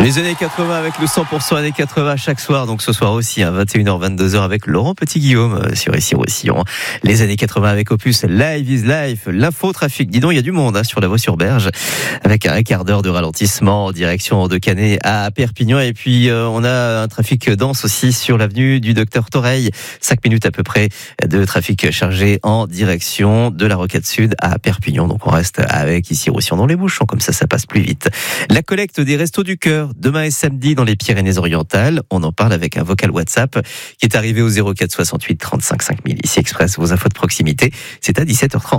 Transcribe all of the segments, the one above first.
Les années 80 avec le 100% années 80 chaque soir, donc ce soir aussi, 21h, 22h avec Laurent Petit-Guillaume sur Ici Roussillon. Les années 80 avec Opus, Live is Life, l'infotrafic. Dis donc, il y a du monde sur la voie sur Berge, avec un quart d'heure de ralentissement en direction de Canet à Perpignan. Et puis, on a un trafic dense aussi sur l'avenue du Docteur Thoreil. 5 minutes à peu près de trafic chargé en direction de la Rocade Sud à Perpignan. Donc, on reste avec Ici Roussillon dans les bouchons, comme ça passe plus vite. La collecte des Restos du Cœur, demain et samedi dans les Pyrénées-Orientales. On en parle avec un vocal WhatsApp qui est arrivé au 04 68 35 5000. Ici Express, vos infos de proximité. C'est à 17h30.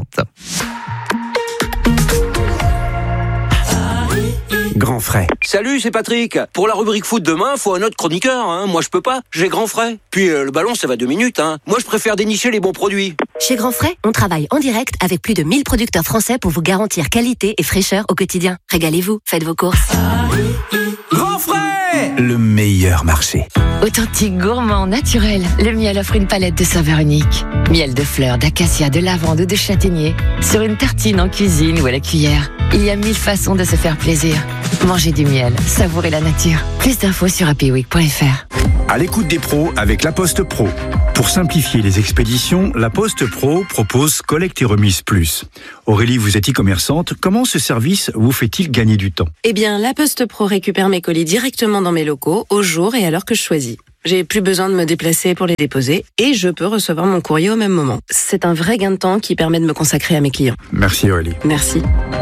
Grand frais. Salut, c'est Patrick. Pour la rubrique foot demain, faut un autre chroniqueur. Moi, je peux pas. J'ai Grand frais. Puis le ballon, ça va 2 minutes. Moi, je préfère dénicher les bons produits. Chez Grand frais, on travaille en direct avec plus de 1000 producteurs français pour vous garantir qualité et fraîcheur au quotidien. Régalez-vous, faites vos courses. Grand frais! Le meilleur marché. Authentique, gourmand, naturel, le miel offre une palette de saveurs uniques. Miel de fleurs, d'acacia, de lavande ou de châtaignier. Sur une tartine en cuisine ou à la cuillère. Il y a 1000 façons de se faire plaisir. Mangez du miel, savourez la nature. Plus d'infos sur happyweek.fr. À l'écoute des pros avec La Poste Pro. Pour simplifier les expéditions, La Poste Pro propose Collecte et Remise Plus. Aurélie, vous êtes e-commerçante. Comment ce service vous fait-il gagner du temps ? Eh bien, La Poste Pro récupère mes colis directement dans mes locaux, au jour et à l'heure que je choisis. J'ai plus besoin de me déplacer pour les déposer et je peux recevoir mon courrier au même moment. C'est un vrai gain de temps qui permet de me consacrer à mes clients. Merci Aurélie. Merci.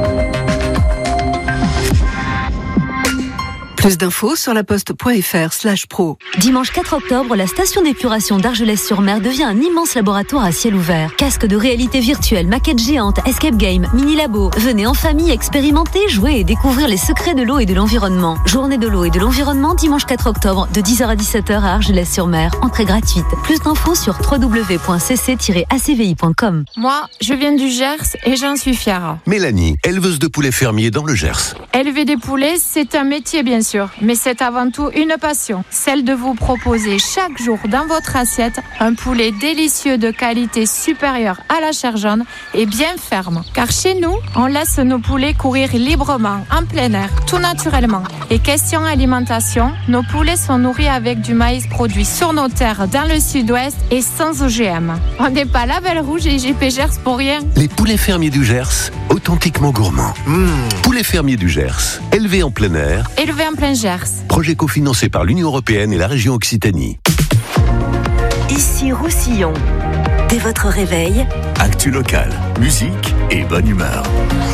Plus d'infos sur laposte.fr/pro. Dimanche 4 octobre, la station d'épuration d'Argelès-sur-Mer devient un immense laboratoire à ciel ouvert. Casques de réalité virtuelle, maquettes géantes, escape game, mini-labo. Venez en famille expérimenter, jouer et découvrir les secrets de l'eau et de l'environnement. Journée de l'eau et de l'environnement, dimanche 4 octobre, de 10h à 17h à Argelès-sur-Mer. Entrée gratuite. Plus d'infos sur www.cc-acvi.com. Moi, je viens du Gers et j'en suis fière. Mélanie, éleveuse de poulets fermiers dans le Gers. Élever des poulets, c'est un métier bien sûr, mais c'est avant tout une passion. Celle de vous proposer chaque jour dans votre assiette un poulet délicieux de qualité supérieure à la chair jaune et bien ferme. Car chez nous, on laisse nos poulets courir librement, en plein air, tout naturellement. Et question alimentation, nos poulets sont nourris avec du maïs produit sur nos terres dans le sud-ouest et sans OGM. On n'est pas Label Rouge et IGP Gers pour rien. Les poulets fermiers du Gers, authentiquement gourmands. Poulets fermiers du Gers, élevés en plein air. Élevé en plein Gers. Projet cofinancé par l'Union Européenne et la région Occitanie. Ici Roussillon. Dès votre réveil, Actu local, musique et bonne humeur.